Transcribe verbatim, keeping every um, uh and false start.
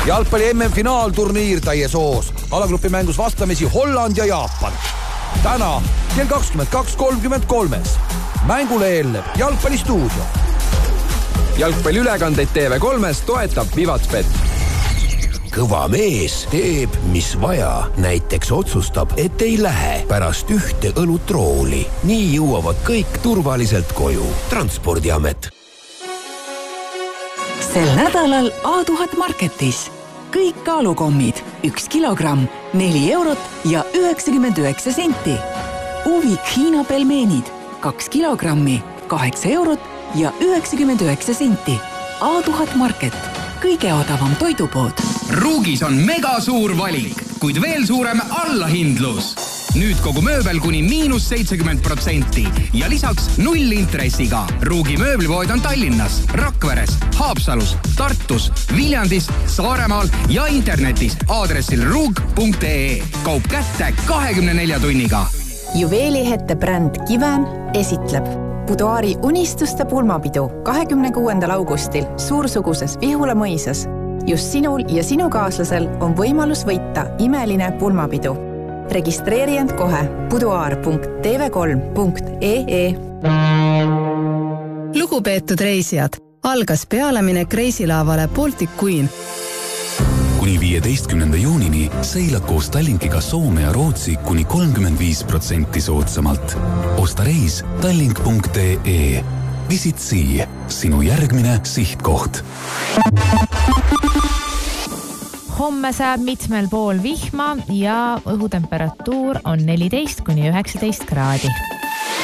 Jalgpalli M M finaalturniir täies hoos. Alagrupi mängus vastamisi Holland ja Jaapan. Täna kell kakskümmend kaks kolmkümmend kolm. Mängule eelneb Jalgpallistuudio. Jalgpalli ülekandeid T V kolmes toetab Vivatspet. Kõva mees teeb, mis vaja. Näiteks otsustab, et ei lähe pärast ühte õlutrooli. Nii jõuavad kõik turvaliselt koju. Transpordiamet. Sel nädalal A tuhat Marketis. Kõik kaalukommid, üks kilogramm, neli eurot ja üheksakümmend üheksa senti. Uvik Hiina pelmeenid, kaks kilogrammi, kaheksa eurot ja üheksakümmend üheksa senti. A tuhat Market, kõige odavam toidupood. Ruugis on mega suur valik, kuid veel suurem allahindlus. Nüüd kogu mööbel kuni miinus seitsekümmend protsenti ja lisaks null intressiga. Ruugi mööblipood on Tallinnas, Rakveres, Haapsalus, Tartus, Viljandis, Saaremaal ja internetis aadressil ruug punkt ee. Kaup kätte kahekümne nelja tunniga. Juveelihette bränd Kiven esitleb Buduaari unistuste pulmapidu kahekümne kuuendal augustil suursuguses Vihula mõisas. Just sinul ja sinu kaaslasel on võimalus võita imeline pulmapidu. Registreeri end kohe buduaar punkt t v kolm punkt ee. Lugupeetud reisijad, algas pealeminek reisilaavale Baltic Queen. Kuni viieteistkümnenda juunini seilad koos Tallinkiga Soome ja Rootsi kuni kolmkümmend viis protsenti soodsamalt. Osta reis tallink punkt ee. Visit Sea, sinu järgmine sihtkoht. Homme saab mitmel pool vihma ja õhutemperatuur on neliteist kuni üheksateist kraadi.